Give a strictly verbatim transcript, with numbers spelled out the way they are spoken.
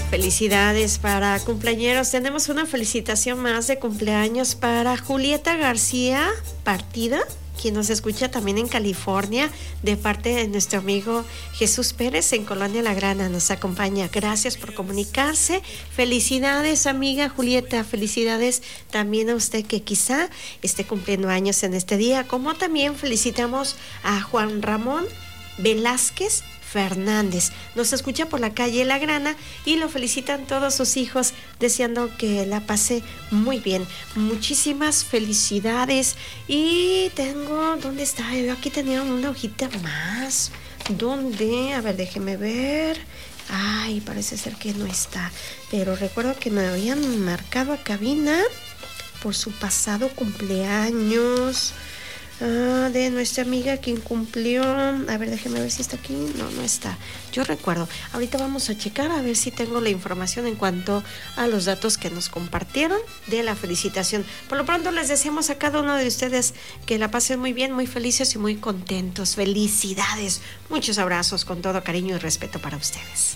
Felicidades para cumpleañeros. Tenemos una felicitación más de cumpleaños para Julieta García Partida, quien nos escucha también en California, de parte de nuestro amigo Jesús Pérez en Colonia La Grana. Nos acompaña. Gracias por comunicarse. Felicidades, amiga Julieta. Felicidades también a usted que quizá esté cumpliendo años en este día. Como también felicitamos a Juan Ramón Velázquez Fernández. Nos escucha por la calle La Grana y lo felicitan todos sus hijos, deseando que la pase muy bien. Muchísimas felicidades. Y tengo, ¿dónde está? Yo aquí tenía una hojita más. ¿Dónde? A ver, déjeme ver. Ay, parece ser que no está. Pero recuerdo que me habían marcado a cabina por su pasado cumpleaños. Ah, de nuestra amiga quien cumplió. A ver, déjeme ver si está aquí. No, no está. Yo recuerdo. Ahorita vamos a checar a ver si tengo la información en cuanto a los datos que nos compartieron de la felicitación. Por lo pronto les deseamos a cada uno de ustedes que la pasen muy bien, muy felices y muy contentos. Felicidades. Muchos abrazos con todo cariño y respeto para ustedes.